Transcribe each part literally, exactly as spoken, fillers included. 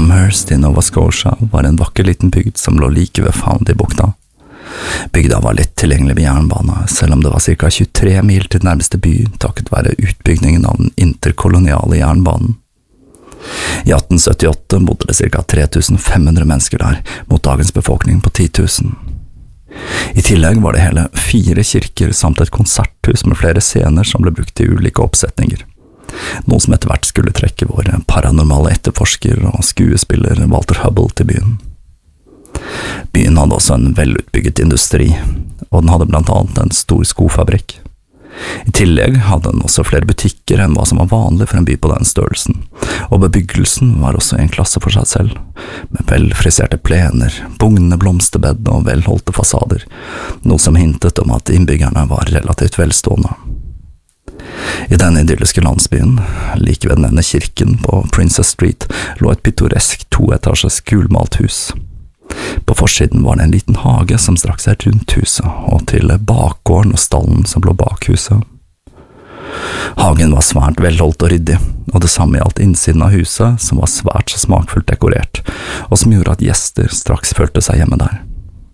Amherst i Nova Scotia var en vakker liten bygd som lå like ved Foundy-bukta. Bygda var litt tilgjengelig ved jernbane, selv om det var ca. tjuetre mil til nærmeste by takket være utbyggingen av den interkoloniale jernbanen. I atten syttiåtte bodde det ca. tre tusen fem hundre mennesker der, mot dagens befolkning på ti tusen. I tillegg var det hele fire kirker samt et konserthus med flere scener som ble brukt i ulike oppsetninger. Noe som etter hvert skulle trekke vår paranormale etterforsker og skuespiller Walter Hubble til byen. Byen hadde også en velutbygget industri, og den hadde blant annet en stor skofabrikk. I tillegg hadde den også flere butikker enn hva som var vanlig for en by på den størrelsen, og bebyggelsen var også en klasse for seg selv, med velfriserte plener, bugnende blomsterbed og velholdte fasader, noe som hintet om at innbyggerne var relativt velstående. I denne idylliske landsbyen, like ved den ene kirken på Princess Street, lå et pittoresk toetasjes gulmalt hus. På forsiden var det en liten hage som strakk seg rundt huset, og til bakgården og stallen som lå bak huset. Hagen var svært velholdt og ryddig, og det samme gjaldt innsiden av huset, som var svært smakfullt dekorert, og som gjorde at gjester straks følte seg hjemme der.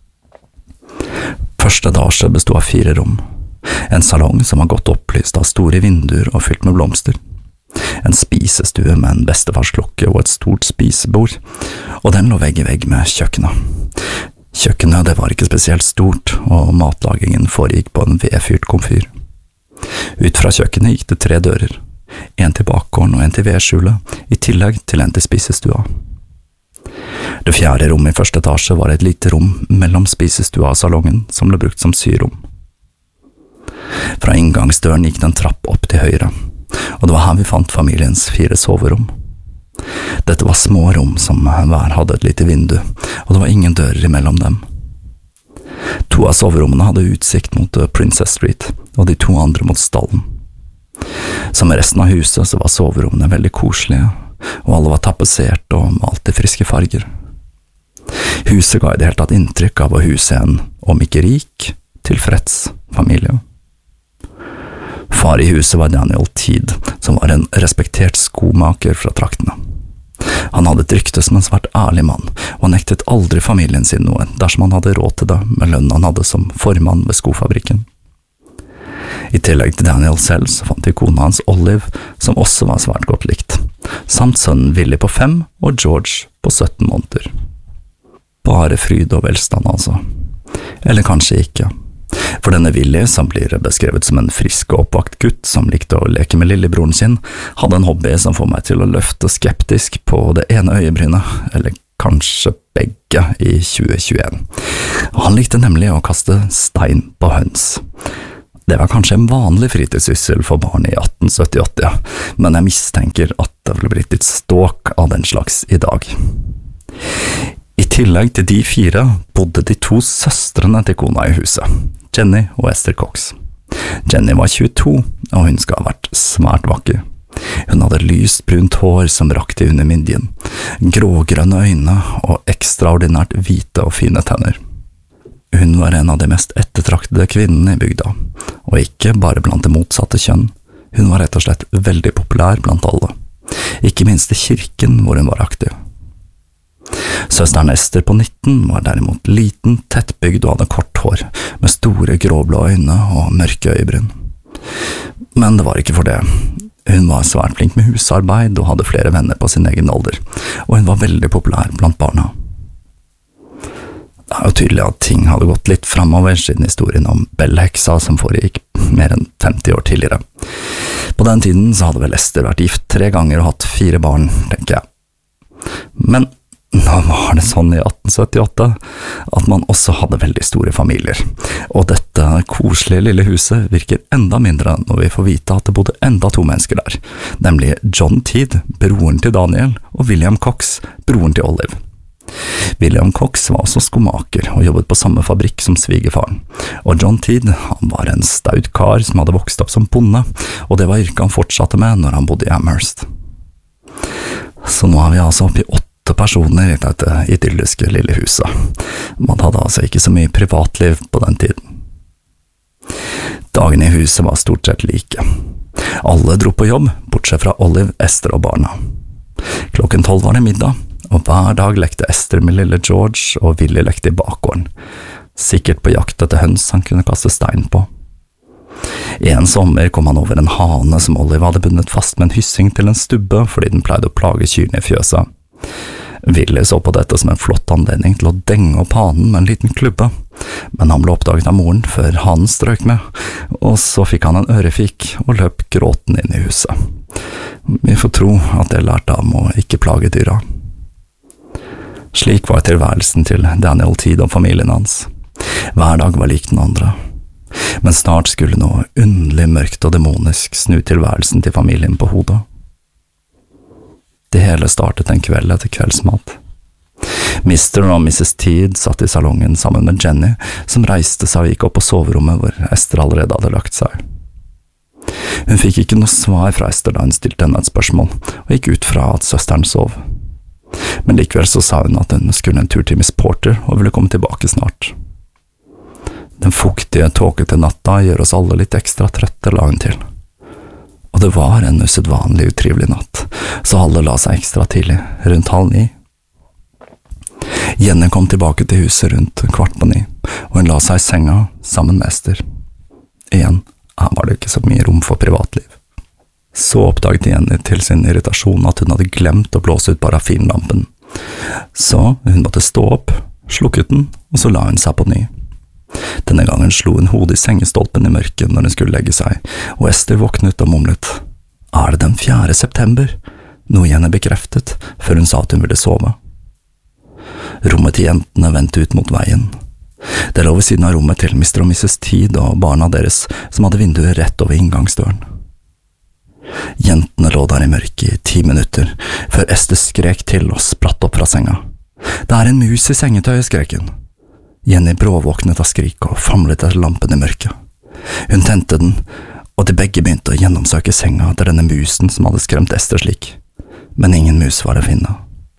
Første etasje bestod av fire rom. En salong som var godt opplyst av store vinduer og fylt med blomster. En spisestue med en bestefarsklokke og et stort spisebord, og den lå vegg i vegg med kjøkkenet. Kjøkkenet det var ikke spesielt stort, og matlagingen foregikk på en vedfyrt komfyr. Ut fra kjøkkenet gikk det tre dører, en til bakgården og en til vedskjulet, i tillegg til en til spisestua. Det fjerde rommet i første etasje var et lite rom mellom spisestua og salongen, som ble brukt som syrom. Fra inngangsdøren gikk det en trapp opp til høyre, og det var her vi fant familiens fire soverom. Dette var små rom som hver hadde et lite vindu, og det var ingen dører imellom dem. To av soverommene hadde utsikt mot Princess Street, og de to andre mot stallen. Som i resten av huset så var soverommene veldig koselige, og alle var tapetsert og malt i friske farger. Huset ga i det hele tatt inntrykk av å huse en, om ikke rik, tilfreds familie. Far i huset var Daniel Teed, som var en respektert skomaker fra traktene. Han hadde et rykte som en svært ærlig mann, og han nektet aldri familien sin noe dersom han hadde råd til det med lønnen han hadde som formann ved skofabrikken. I tillegg til Daniel selv så fant vi kona hans Olive, som også var svært godt likt, samt sønnen Willy på fem og George på sytten måneder. Bare fryd og velstand altså. Eller kanskje ikke. For denne Willy, som blir beskrevet som en frisk og oppvakt gutt som likte å leke med lillebroren sin, hadde en hobby som får meg til å løfte skeptisk på det ene øyebrynet, eller kanskje begge i tjue tjueen. Han likte nemlig å kaste stein på høns. Det var kanskje en vanlig fritidssyssel for barn i atten syttiåtte, men jeg mistenker at det ville blitt litt ståk av den slags i dag. I tillegg til de fire bodde de to søstrene til kona i huset, Jenny og Esther Cox. Jenny var tjueto, og hun skal ha vært svært vakker. Hun hadde lyst brunt hår som rakte under midjen, grågrønne øyne og ekstraordinært hvite og fine tenner. Hun var en av de mest ettertraktede kvinnene i bygda, og ikke bare blant det motsatte kjønn. Hun var rett og slett veldig populær blant alle, ikke minst i kirken hvor hun var aktiv. Søsteren Esther på nitten var derimot liten, tettbygd og hadde kort hår, med store gråblå øyne og mørke øyebryn. Men det var ikke for det. Hun var svært flink med husarbeid og hadde flere venner på sin egen alder, og hun var veldig populær blant barna. Det er jo tydelig at ting hadde gått litt fremover siden historien om Bell-heksa som foregikk mer enn femti år tidligere. På den tiden så hadde vel Esther vært gift tre ganger og hatt fire barn, tenker jeg. Men nå var det sånn i atten syttiåtte at man også hadde veldig store familier, og dette koselige lille huset virker enda mindre når vi får vite at det bodde enda to mennesker der, nemlig John Teed, broren til Daniel, og William Cox, broren til Olive. William Cox var også skomaker og jobbet på samme fabrikk som svigerfaren, og John Teed han var en staut kar som hadde vokst opp som bonde, og det var yrket han fortsatte med når han bodde i Amherst. Så nå er vi altså oppe i åtte personer i dette idylliske lille huset. Man hadde altså ikke så mye privatliv på den tiden. Dagene i huset var stort sett like. Alle dro på jobb, bortsett fra Olive, Esther og barna. Klokken tolv var det middag, og hver dag lekte Esther med lille George, og Willy lekte i bakgården, sikkert på jakt etter høns han kunne kaste stein på. En sommer kom han over en hane som Olive hadde bundet fast med en hyssing til en stubbe fordi den pleide å plage kyrne i fjøset. Willy så på dette som en flott anledning til å denge opp hanen med en liten klubbe, men han ble oppdaget av moren før hanen strøk med, og så fikk han en ørefik og løp gråten inn i huset. Vi får tro at det lærte ham å ikke plage dyra. Slik var tilværelsen til Daniel Tiede og familien hans. Hver dag var lik den andre. Men snart skulle noe underlig mørkt og demonisk snu tilværelsen til familien på hodet. Det hele startet en kveld etter kveldsmat. mister og missus Tiede satt i salongen sammen med Jenny, som reiste seg og gikk opp på soverommet hvor Esther allerede hadde lagt seg. Hun fikk ikke noe svar fra Esther da hun stilte henne et spørsmål, og gikk ut fra at søsteren sov. Men likevel så sa hun at hun skulle en tur til Miss Porter og ville komme tilbake snart. Den fuktige, tåkete natta gjør oss alle litt ekstra trøtte, la hun til. Og det var en usedvanlig utrivelig natt, så alle la seg ekstra tidlig, rundt halv ni. Jenny kom tilbake til huset rundt kvart på ni, og hun la seg i senga sammen med Esther. Igjen, her var det ikke så mye rom for privatliv. Så oppdaget Jenny til sin irritasjon at hun hadde glemt å blåse ut parafinlampen. Så hun måtte stå opp, slukket den, og så la hun seg på ny. Denne gangen slo hun hodet i sengestolpen i mørket når hun skulle legge seg, og Esther våknet og mumlet. Er det den fjerde september? Noe Jenny bekreftet, før hun sa at hun ville sove. Rommet til jentene vendte ut mot veien. Det lå ved siden av rommet til mister og missus Tiede og barna deres, som hadde vinduet rett over inngangsdøren. Jentene lå der i mørket i ti minutter, før Esther skrek til og spratt opp fra senga. Det er en mus i sengetøyet, skrek hun. Jenny bråvåknet av skrik og famlet etter lampen i mørket. Hun tente den, og de begge begynte å gjennomsøke senga etter denne musen som hadde skremt Esther slik. Men ingen mus var å finne.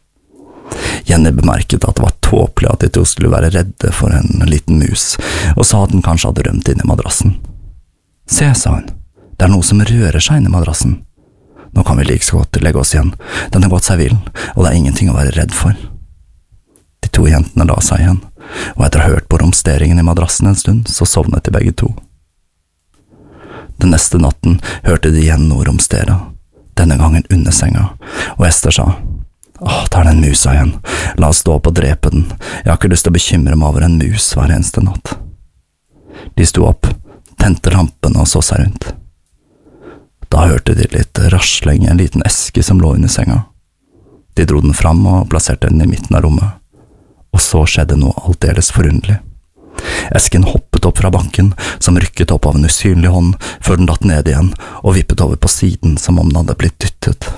Jenny bemerket at det var tåpelig at de to skulle være redde for en liten mus, og sa at den kanskje hadde rømt inn i madrassen. Se, sa hun, det er noe som rører seg inn i madrassen. Nå kan vi like så godt legge oss igjen, den har gått seg vill, og det er ingenting å være redd for. De to jentene la seg igjen, og etter å ha hørt på romsteringen i madrassen en stund, så sovnet de begge to. Den neste natten hørte de igjen noe romstere, denne gangen under senga, og Esther sa, «Åh, det er den musa igjen, la oss stå opp og drepe den, jeg har ikke lyst til å bekymre meg over en mus hver eneste natt.» De sto opp, tente lampen og så seg rundt. Da hørte de litt rasling i en liten eske som lå under senga. De dro den fram og plasserte den i midten av rommet. Og så skjedde noe aldeles forunderlig. Esken hoppet opp fra banken, som rykket opp av en usynlig hånd, før den datt ned igjen, og vippet over på siden som om den hadde blitt dyttet.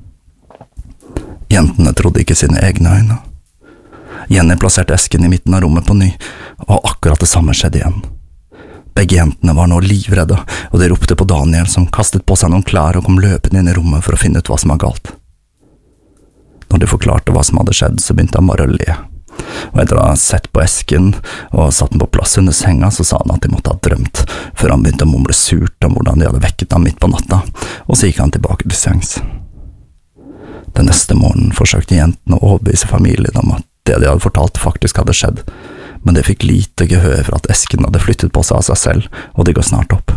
Jentene trodde ikke sine egne øyne. Jenny plasserte esken i midten av rommet på ny, og akkurat det samme skjedde igjen. Begge jentene var nå livredde, og de ropte på Daniel, som kastet på seg noen klær og kom løpende inn i rommet for å finne ut hva som var galt. Når de forklarte hva som hadde skjedd, så begynte han bare å le. Og etter å ha sett på esken og satt den på plass under senga, så sa han at de måtte ha drømt, før han begynte å mumle surt om hvordan de hadde vekket ham midt på natta, og så gikk han tilbake til sengs. Den neste morgenen forsøkte jentene å overbevise familien om at det de hadde fortalt faktisk hadde skjedd, men det fikk lite gehør for at esken hadde flyttet på seg av seg selv, og de går snart opp.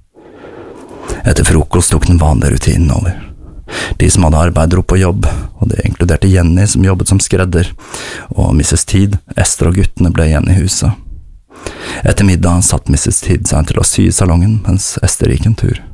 Etter frokost tok den vanlige rutinen over. De som hadde arbeid dro på jobb, og det inkluderte Jenny som jobbet som skredder, og missus Tiede, Esther og guttene ble igjen i huset. Etter middag satt missus Tiede seg til å sy i salongen, mens Esther gikk en tur.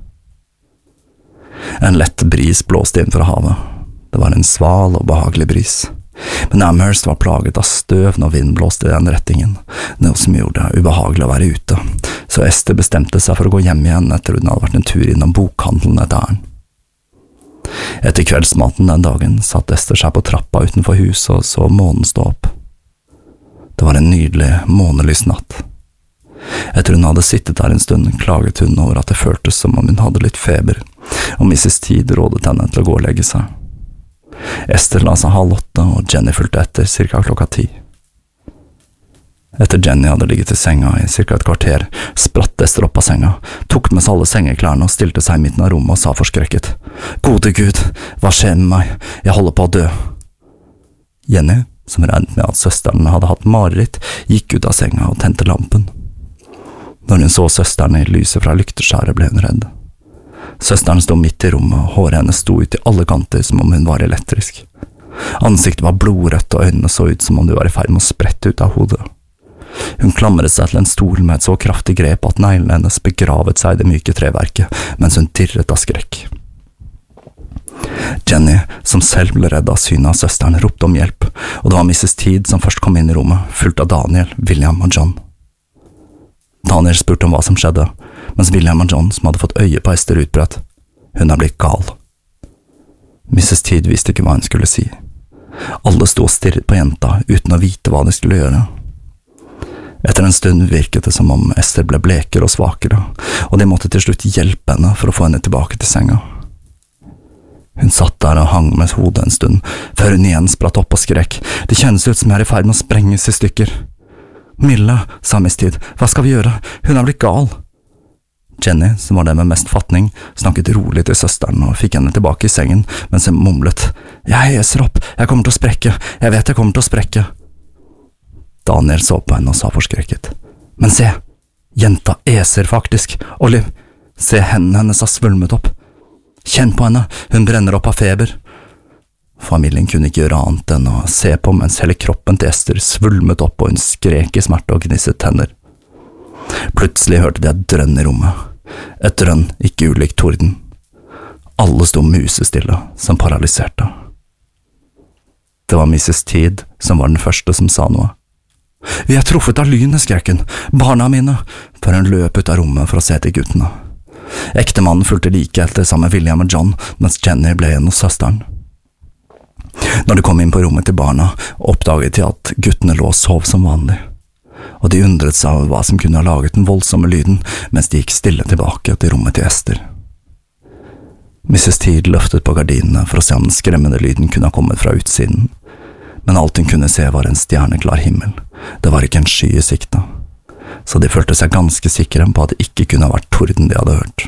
En lett bris blåste inn fra havet. Det var en sval og behagelig bris. Men Amherst var plaget av støv når vinden blåste i den rettingen, noe som gjorde det ubehagelig å være ute, så Esther bestemte seg for å gå hjem igjen etter hun hadde vært en tur innom bokhandelen etter æren. Etter kveldsmaten den dagen satt Esther seg på trappa utenfor huset og så månen stå opp. Det var en nydelig, månelys natt. Etter hun hadde sittet der en stund, klaget hun over at det føltes som om hun hadde litt feber, og missus Tiede rådet henne til å gå og legge seg. Esther la seg halv åtte, og Jenny fulgte etter cirka klokka ti. Etter Jenny hadde ligget i senga i cirka et kvarter, spratt Esther opp av senga, tok med seg alle sengeklærne og stilte seg i midten av rommet og sa forskrekket, «Gode Gud, hva skjer med meg? Jeg holder på å dø!» Jenny, som regnet med at søsteren hadde hatt mareritt, gikk ut av senga og tente lampen. Når hun så søsteren i lyset fra lykteskjæret, ble hun redd. Søsteren sto midt i rommet, og håret hennes sto ut i alle kanter som om hun var elektrisk. Ansiktet var blodrødt, og øynene så ut som om de var i ferd med å sprette ut av hodet. Hun klamret seg til en stol med et så kraftig grep at neglene hennes begravet seg i det myke treverket, mens hun dirret av skrekk. Jenny, som selv ble redd av synet av søsteren, ropte om hjelp, og det var missus Teed som først kom inn i rommet, fulgt av Daniel, William og John. Daniel spurte om hva som skjedde, mens William og John, som hadde fått øye på Esther, utbrøt: «Hun er blitt gal». missus Teed visste ikke hva hun skulle si. Alle sto og stirret på jenta, uten å vite hva de skulle gjøre. Etter en stund virket det som om Esther ble blekere og svakere, og de måtte til slutt hjelpe henne for å få henne tilbake til senga. Hun satt der og hang med hodet en stund, før hun igjen spratt opp og skrek: «Det kjennes ut som jeg er i ferd med å sprenges i stykker!» «Mille», sa miss Teed, «hva skal vi gjøre? Hun er blitt gal!» Jenny, som var den med mest fatning, snakket rolig til søsteren og fikk henne tilbake i sengen, mens hun mumlet: «Jeg eser opp, jeg kommer til å sprekke, jeg vet jeg kommer til å sprekke!» Daniel så på henne og sa forskrekket: «Men se, jenta eser faktisk, Oliv, se hendene hennes har svulmet opp. Kjenn på henne, hun brenner opp av feber.» Familien kunne ikke gjøre annet enn å se på mens hele kroppen til Esther svulmet opp og hun skrek i smerte og gnisset tenner. Plutselig hørte de et drønn i rommet, et drønn ikke ulikt torden. Alle sto musestille, som paralyserte. Det var missus Teed som var den første som sa noe. «Vi er truffet av lynet», skrek hun, «barna mine», før hun løp ut av rommet for å se til guttene. Ektemannen fulgte like etter sammen med William og John, mens Jenny ble igjen hos søsteren. Når de kom inn på rommet til barna, oppdaget de at guttene lå og sov som vanlig, og de undret seg over hva som kunne ha laget den voldsomme lyden, mens de gikk stille tilbake til rommet til Esther. missus Teed løftet på gardinene for å se om den skremmende lyden kunne ha kommet fra utsiden, men alt hun kunne se var en stjerneklar himmel, det var ikke en sky i sikte, så de følte seg ganske sikre på at det ikke kunne ha vært torden de hadde hørt.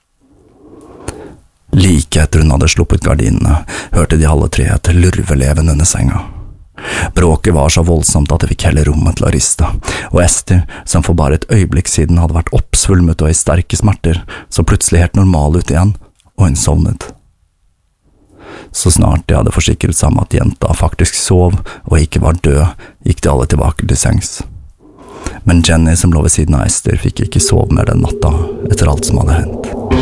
Like etter hun hadde sluppet gardinene, hørte de alle tre et lurveleven under senga. Bråket var så voldsomt at det fikk hele rommet til å riste, og Esther, som for bare et øyeblikk siden hadde vært oppsvulmet og i sterke smerter, så plutselig helt normal ut igjen, og hun sovnet. Så snart de hadde forsikret seg om at jenta faktisk sov og ikke var død, gikk de alle tilbake til sengs. Men Jenny, som lå ved siden av Esther, fikk ikke sove mer den natta etter alt som hadde hendt.